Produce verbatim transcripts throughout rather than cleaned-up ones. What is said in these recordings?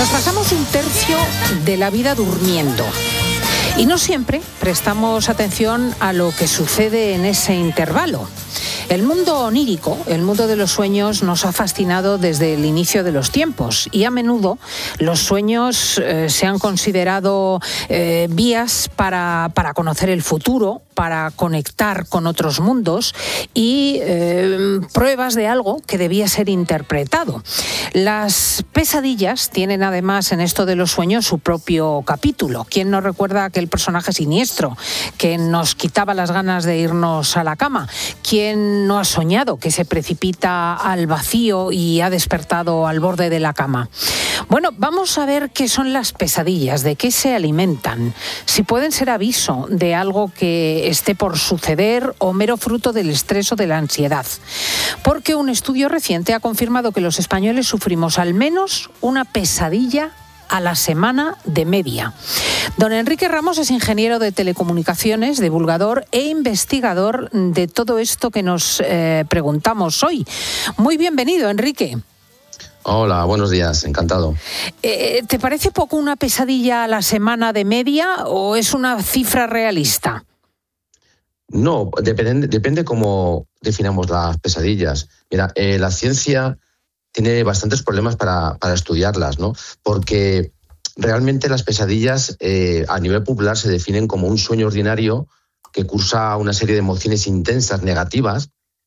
Nos pasamos un tercio de la vida durmiendo y no siempre prestamos atención a lo que sucede en ese intervalo. El mundo onírico, el mundo de los sueños, nos ha fascinado desde el inicio de los tiempos y a menudo los sueños eh, se han considerado eh, vías para, para conocer el futuro, para conectar con otros mundos y eh, pruebas de algo que debía ser interpretado. Las pesadillas tienen además en esto de los sueños su propio capítulo. ¿Quién no recuerda aquel personaje siniestro que nos quitaba las ganas de irnos a la cama? ¿Quién no ha soñado que se precipita al vacío y ha despertado al borde de la cama? Bueno, vamos a ver qué son las pesadillas, de qué se alimentan, si pueden ser aviso de algo que esté por suceder o mero fruto del estrés o de la ansiedad. Porque un estudio reciente ha confirmado que los españoles sufrimos al menos una pesadilla a la semana de media. Don Enrique Ramos es ingeniero de telecomunicaciones, divulgador e investigador de todo esto que nos eh, preguntamos hoy. Muy bienvenido, Enrique. Hola, buenos días, encantado. Eh, ¿Te parece poco una pesadilla a la semana de media o es una cifra realista? No, depende, depende cómo definamos las pesadillas. Mira, eh, la ciencia tiene bastantes problemas para, para estudiarlas, ¿no? Porque realmente las pesadillas eh, a nivel popular se definen como un sueño ordinario que cursa una serie de emociones intensas, negativas,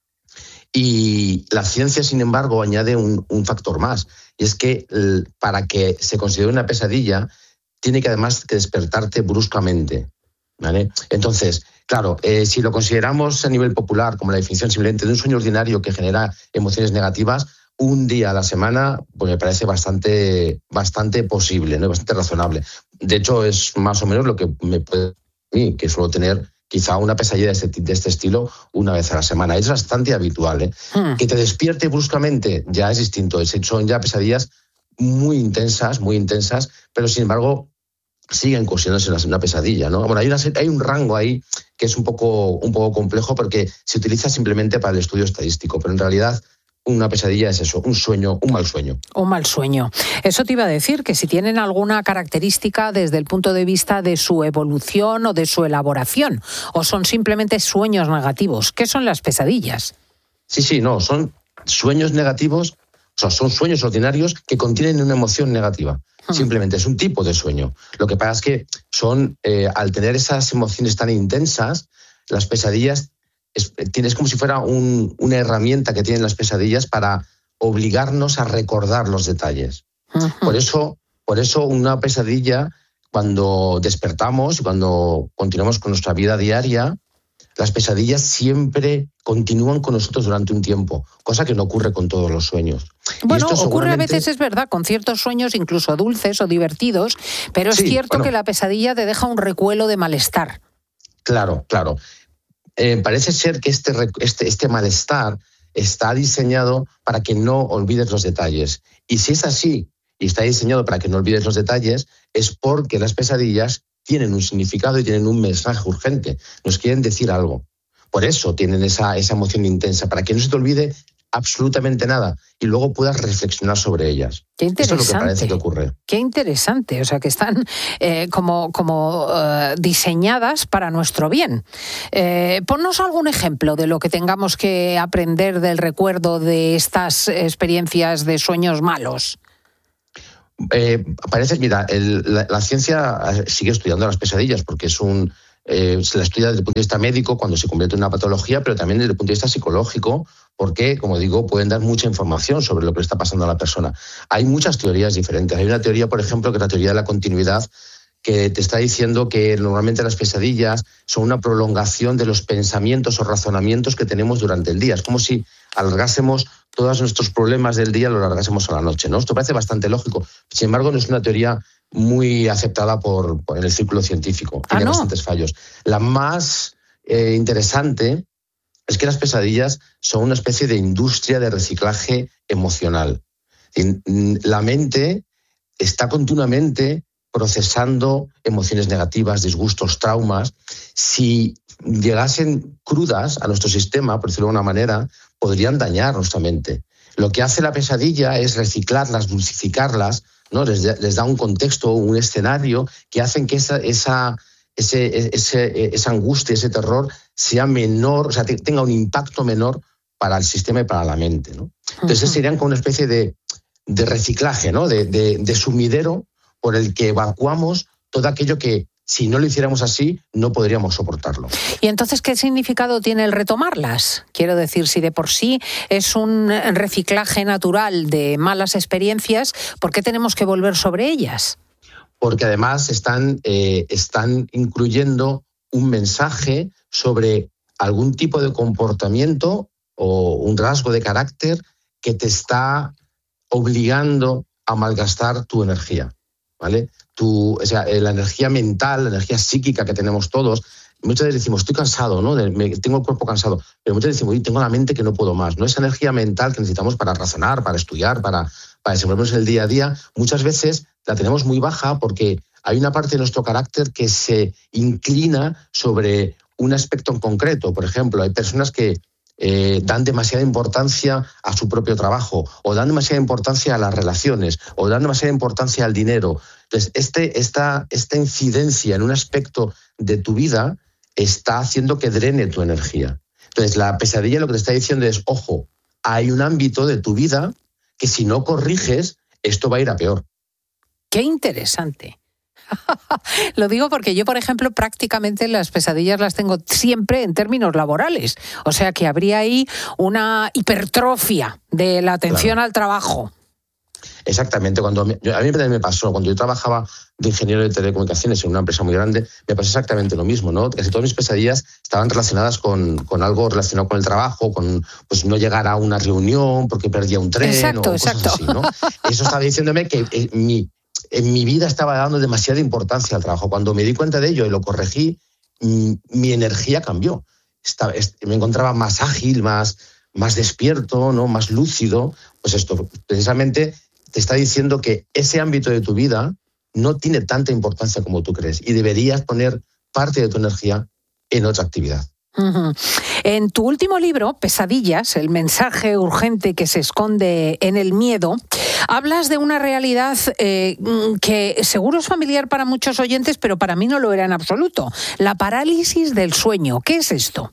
y la ciencia, sin embargo, añade un, un factor más, y es que el, para que se considere una pesadilla tiene que además que despertarte bruscamente, ¿vale? Entonces, claro, eh, si lo consideramos a nivel popular como la definición simplemente de un sueño ordinario que genera emociones negativas, un día a la semana, pues me parece bastante, bastante posible, ¿no? Bastante razonable. De hecho, es más o menos lo que me puede mí, que suelo tener quizá una pesadilla de este, de este estilo una vez a la semana. Es bastante habitual, ¿eh? Hmm. Que te despierte bruscamente ya es distinto. Son ya pesadillas muy intensas, muy intensas, pero sin embargo siguen considerándose una pesadilla, ¿no? Bueno, hay, una, hay un rango ahí que es un poco, un poco complejo porque se utiliza simplemente para el estudio estadístico, pero en realidad una pesadilla es eso, un sueño, un mal sueño. Un mal sueño. Eso te iba a decir, que si tienen alguna característica desde el punto de vista de su evolución o de su elaboración, o son simplemente sueños negativos. ¿Qué son las pesadillas? Sí, sí, no, son sueños negativos, o sea, son sueños ordinarios que contienen una emoción negativa. Hmm. Simplemente es un tipo de sueño. Lo que pasa es que son, eh, al tener esas emociones tan intensas, las pesadillas Es, tienes como si fuera un, una herramienta que tienen las pesadillas para obligarnos a recordar los detalles. Uh-huh. Por eso, por eso una pesadilla, cuando despertamos y cuando continuamos con nuestra vida diaria, las pesadillas siempre continúan con nosotros durante un tiempo, cosa que no ocurre con todos los sueños. Bueno, y esto ocurre seguramente... a veces, es verdad, con ciertos sueños incluso dulces o divertidos, pero es sí, cierto bueno, que la pesadilla te deja un recuelo de malestar. Claro, claro. Eh, parece ser que este, este, este malestar está diseñado para que no olvides los detalles. Y si es así, y está diseñado para que no olvides los detalles, es porque las pesadillas tienen un significado y tienen un mensaje urgente. Nos quieren decir algo. Por eso tienen esa, esa emoción intensa, para que no se te olvide absolutamente nada y luego puedas reflexionar sobre ellas. Qué interesante. Eso es lo que parece que ocurre. Qué interesante, o sea que están eh, como, como uh, diseñadas para nuestro bien. Eh, ponnos algún ejemplo de lo que tengamos que aprender del recuerdo de estas experiencias de sueños malos. Eh, parece, mira, el, la, la ciencia sigue estudiando las pesadillas porque es un Eh, se la estudia desde el punto de vista médico cuando se convierte en una patología, pero también desde el punto de vista psicológico, porque, como digo, pueden dar mucha información sobre lo que le está pasando a la persona. Hay muchas teorías diferentes. Hay una teoría, por ejemplo, que es la teoría de la continuidad, que te está diciendo que normalmente las pesadillas son una prolongación de los pensamientos o razonamientos que tenemos durante el día. Es como si alargásemos todos nuestros problemas del día, lo alargásemos a la noche, ¿no? Esto parece bastante lógico. Sin embargo, no es una teoría muy aceptada por, por el círculo científico. Tiene ah, ¿no? bastantes fallos. La más eh, interesante es que las pesadillas son una especie de industria de reciclaje emocional. La mente está continuamente procesando emociones negativas, disgustos, traumas. Si llegasen crudas a nuestro sistema, por decirlo de alguna manera, podrían dañar nuestra mente. Lo que hace la pesadilla es reciclarlas, dulcificarlas, ¿no? Les, les da un contexto, un escenario que hacen que esa, esa, ese, ese, esa angustia, ese terror sea menor, o sea, tenga un impacto menor para el sistema y para la mente, ¿no? Entonces uh-huh. serían como una especie de, de reciclaje, ¿no? De, de, de sumidero por el que evacuamos todo aquello que, si no lo hiciéramos así, no podríamos soportarlo. ¿Y entonces qué significado tiene el retomarlas? Quiero decir, si de por sí es un reciclaje natural de malas experiencias, ¿por qué tenemos que volver sobre ellas? Porque además están, eh, están incluyendo un mensaje sobre algún tipo de comportamiento o un rasgo de carácter que te está obligando a malgastar tu energía, ¿vale? Tu, o sea, la energía mental, la energía psíquica que tenemos todos. Muchas veces decimos, estoy cansado, ¿no? Tengo el cuerpo cansado. Pero muchas veces decimos, tengo la mente que no puedo más, ¿no? Esa energía mental que necesitamos para razonar, para estudiar, para, para desenvolvernos en el día a día, muchas veces la tenemos muy baja porque hay una parte de nuestro carácter que se inclina sobre un aspecto en concreto. Por ejemplo, hay personas que Eh, dan demasiada importancia a su propio trabajo, o dan demasiada importancia a las relaciones, o dan demasiada importancia al dinero. Entonces, este, esta, esta incidencia en un aspecto de tu vida está haciendo que drene tu energía. Entonces, la pesadilla lo que te está diciendo es, ojo, hay un ámbito de tu vida que si no corriges, esto va a ir a peor. ¡Qué interesante! Lo digo porque yo, por ejemplo, prácticamente las pesadillas las tengo siempre en términos laborales. O sea que habría ahí una hipertrofia de la atención claro. al trabajo. Exactamente. Cuando me, a mí me pasó, cuando yo trabajaba de ingeniero de telecomunicaciones en una empresa muy grande, me pasó exactamente lo mismo, ¿no? Casi todas mis pesadillas estaban relacionadas con, con algo relacionado con el trabajo, con pues no llegar a una reunión porque perdía un tren exacto, o exacto. cosas así, ¿no? Eso estaba diciéndome que eh, mi... en mi vida estaba dando demasiada importancia al trabajo. Cuando me di cuenta de ello y lo corregí, mi energía cambió. Estaba, me encontraba más ágil, más, más despierto, ¿no? Más lúcido. Pues esto precisamente te está diciendo que ese ámbito de tu vida no tiene tanta importancia como tú crees y deberías poner parte de tu energía en otra actividad. Uh-huh. En tu último libro, Pesadillas, el mensaje urgente que se esconde en el miedo, hablas de una realidad eh, que seguro es familiar para muchos oyentes, pero para mí no lo era en absoluto. La parálisis del sueño. ¿Qué es esto?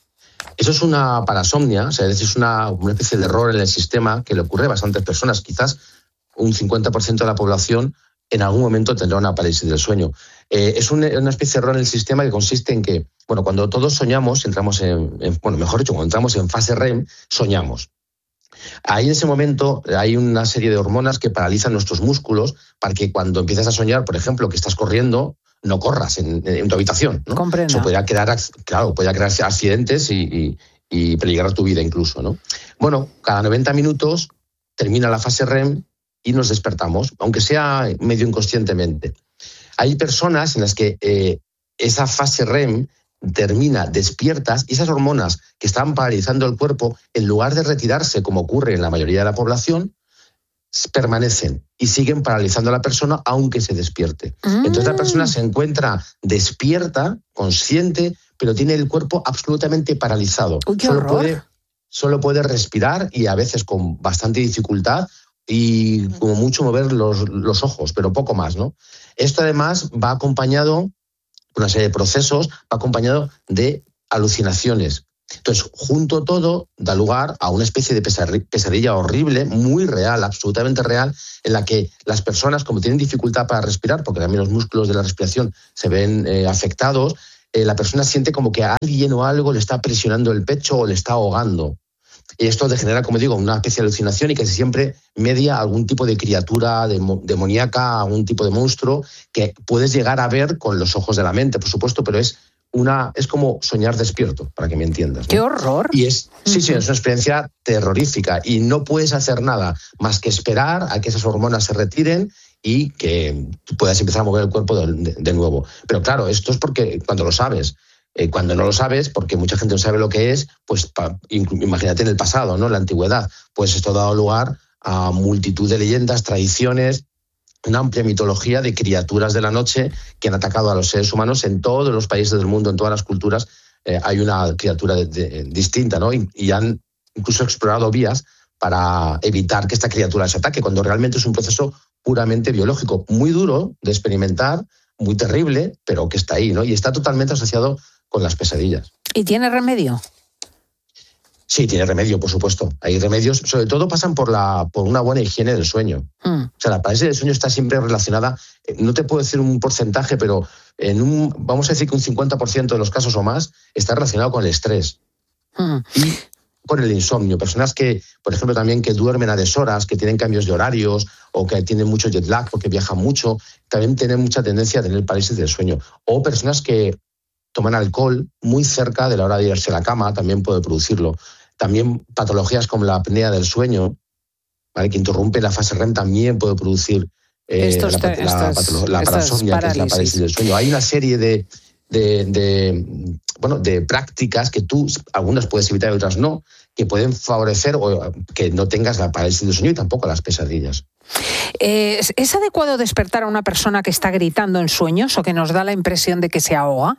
Eso es una parasomnia, o sea, es una, una especie de error en el sistema que le ocurre a bastantes personas. Quizás un cincuenta por ciento de la población en algún momento tendrá una parálisis del sueño. Eh, es un, una especie de error en el sistema que consiste en que, bueno, cuando todos soñamos, entramos en, en, bueno, mejor dicho, cuando entramos en fase R E M, soñamos. Ahí en ese momento hay una serie de hormonas que paralizan nuestros músculos para que cuando empiezas a soñar, por ejemplo, que estás corriendo, no corras en, en tu habitación, ¿no? Comprendo. Eso podría crear, claro, podría crear accidentes y, y, y peligrar tu vida incluso, ¿no? Bueno, cada noventa minutos termina la fase R E M y nos despertamos, aunque sea medio inconscientemente. Hay personas en las que eh, esa fase R E M termina despiertas y esas hormonas que están paralizando el cuerpo, en lugar de retirarse, como ocurre en la mayoría de la población, permanecen y siguen paralizando a la persona aunque se despierte. Mm. Entonces la persona se encuentra despierta, consciente, pero tiene el cuerpo absolutamente paralizado. Uy, qué solo horror. puede, solo puede respirar y a veces con bastante dificultad y como mucho mover los, los ojos, pero poco más, ¿no? Esto además va acompañado de una serie de procesos, va acompañado de alucinaciones. Entonces, junto todo, da lugar a una especie de pesadilla horrible, muy real, absolutamente real, en la que las personas, como tienen dificultad para respirar, porque también los músculos de la respiración se ven eh, afectados, eh, la persona siente como que alguien o algo le está presionando el pecho o le está ahogando. Y esto degenera, como digo, una especie de alucinación y casi siempre media algún tipo de criatura demoníaca, algún tipo de monstruo que puedes llegar a ver con los ojos de la mente, por supuesto, pero es una es como soñar despierto, para que me entiendas, ¿no? ¡Qué horror! Y es, sí, sí, es una experiencia terrorífica y no puedes hacer nada más que esperar a que esas hormonas se retiren y que puedas empezar a mover el cuerpo de, de, de nuevo. Pero claro, esto es porque cuando lo sabes. Eh, cuando no lo sabes, porque mucha gente no sabe lo que es, pues pa, imagínate en el pasado, ¿no? En la antigüedad, pues esto ha dado lugar a multitud de leyendas, tradiciones, una amplia mitología de criaturas de la noche que han atacado a los seres humanos en todos los países del mundo, en todas las culturas. Eh, hay una criatura de, de, distinta, ¿no? Y, y han incluso explorado vías para evitar que esta criatura se ataque, cuando realmente es un proceso puramente biológico, muy duro de experimentar, muy terrible, pero que está ahí, ¿no? Y está totalmente asociado con las pesadillas. ¿Y tiene remedio? Sí, tiene remedio, por supuesto. Hay remedios, sobre todo pasan por la por una buena higiene del sueño. Mm. O sea, la parálisis del sueño está siempre relacionada, no te puedo decir un porcentaje, pero en un, vamos a decir que un cincuenta por ciento de los casos o más está relacionado con el estrés. Mm. Y con el insomnio. Personas que, por ejemplo, también que duermen a deshoras, que tienen cambios de horarios o que tienen mucho jet lag porque viajan mucho, también tienen mucha tendencia a tener parálisis del sueño. O personas que toman alcohol muy cerca de la hora de irse a la cama, también puede producirlo. También patologías como la apnea del sueño, ¿vale?, que interrumpe la fase R E M, también puede producir eh, estos, la, la, estos, la, la parasomnia, que es la parálisis del sueño. Hay una serie de, de, de, bueno, de prácticas que tú, algunas puedes evitar y otras no, que pueden favorecer o que no tengas la parálisis del sueño y tampoco las pesadillas. Eh, ¿Es adecuado despertar a una persona que está gritando en sueños o que nos da la impresión de que se ahoga?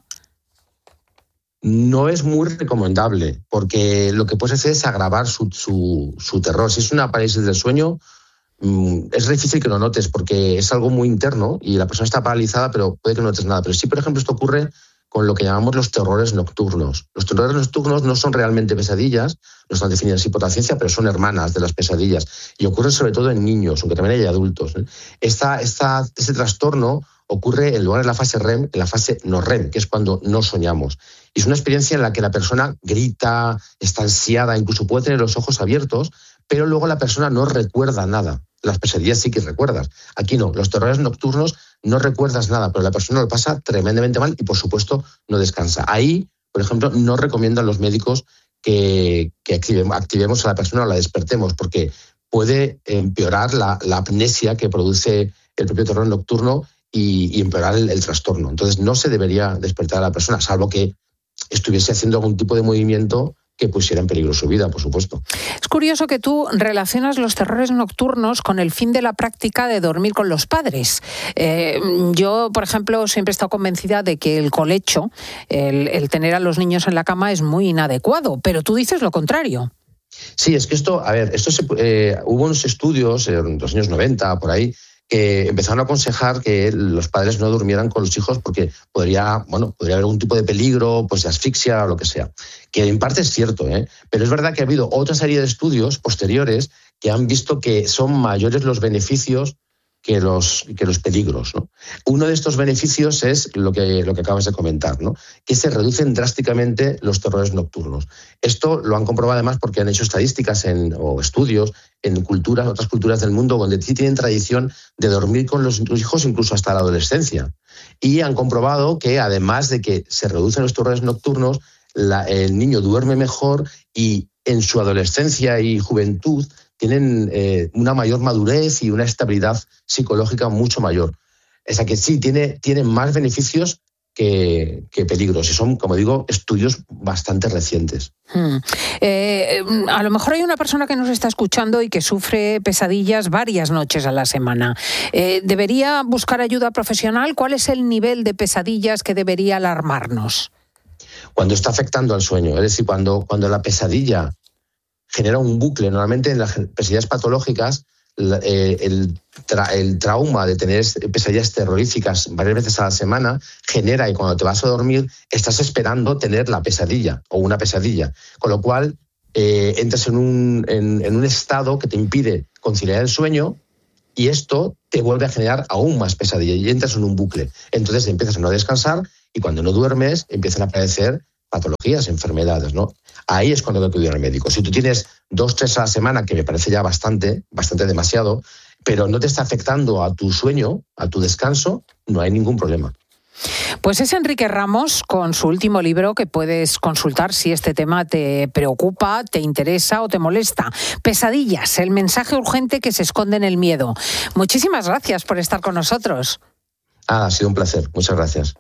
No es muy recomendable, porque lo que puede hacer es agravar su, su, su terror. Si es una parálisis del sueño, mmm, es difícil que lo notes, porque es algo muy interno y la persona está paralizada, pero puede que no notes nada. Pero sí, por ejemplo, esto ocurre con lo que llamamos los terrores nocturnos. Los terrores nocturnos no son realmente pesadillas, no están definidas así por la ciencia, pero son hermanas de las pesadillas. Y ocurren sobre todo en niños, aunque también hay adultos. ¿eh? Esta, esta, este trastorno ocurre en lugar de la fase R E M, en la fase no R E M, que es cuando no soñamos. Y es una experiencia en la que la persona grita, está ansiada, incluso puede tener los ojos abiertos, pero luego la persona no recuerda nada. Las pesadillas sí que recuerdas. Aquí no, los terrores nocturnos no recuerdas nada, pero la persona lo pasa tremendamente mal y, por supuesto, no descansa. Ahí, por ejemplo, no recomiendan los médicos que, que activemos, activemos a la persona o la despertemos, porque puede empeorar la, la amnesia que produce el propio terror nocturno y, y empeorar el, el trastorno. Entonces, no se debería despertar a la persona, salvo que estuviese haciendo algún tipo de movimiento que pusiera en peligro su vida, por supuesto. Es curioso que tú relacionas los terrores nocturnos con el fin de la práctica de dormir con los padres. Eh, yo, por ejemplo, siempre he estado convencida de que el colecho, el, el tener a los niños en la cama es muy inadecuado, pero tú dices lo contrario. Sí, es que esto, a ver, esto se, eh, hubo unos estudios en los años noventa, por ahí, que empezaron a aconsejar que los padres no durmieran con los hijos porque podría, bueno, podría haber algún tipo de peligro, pues de asfixia o lo que sea. Que en parte es cierto, ¿eh? Pero es verdad que ha habido otra serie de estudios posteriores que han visto que son mayores los beneficios que los, que los peligros, ¿no? Uno de estos beneficios es lo que, lo que acabas de comentar, ¿no? Que se reducen drásticamente los terrores nocturnos. Esto lo han comprobado además porque han hecho estadísticas en, o estudios en culturas, otras culturas del mundo donde sí tienen tradición de dormir con los hijos incluso hasta la adolescencia. Y han comprobado que además de que se reducen los terrores nocturnos, la, el niño duerme mejor y en su adolescencia y juventud tienen eh, una mayor madurez y una estabilidad psicológica mucho mayor. O sea que sí, tiene, tiene más beneficios que, que peligros. Y son, como digo, estudios bastante recientes. Hmm. Eh, a lo mejor hay una persona que nos está escuchando y que sufre pesadillas varias noches a la semana. Eh, ¿Debería buscar ayuda profesional? ¿Cuál es el nivel de pesadillas que debería alarmarnos? Cuando está afectando al sueño, es decir, cuando, cuando la pesadilla genera un bucle. Normalmente en las pesadillas patológicas eh, el, tra- el trauma de tener pesadillas terroríficas varias veces a la semana genera que cuando te vas a dormir estás esperando tener la pesadilla o una pesadilla, con lo cual eh, entras en un, en, en un estado que te impide conciliar el sueño y esto te vuelve a generar aún más pesadilla y entras en un bucle. Entonces empiezas a no descansar y cuando no duermes empiezan a aparecer patologías, enfermedades, ¿no? Ahí es cuando hay que acudir al médico. Si tú tienes dos, tres a la semana, que me parece ya bastante, bastante demasiado, pero no te está afectando a tu sueño, a tu descanso, no hay ningún problema. Pues es Enrique Ramos con su último libro que puedes consultar si este tema te preocupa, te interesa o te molesta. Pesadillas, el mensaje urgente que se esconde en el miedo. Muchísimas gracias por estar con nosotros. Ah, ha sido un placer. Muchas gracias.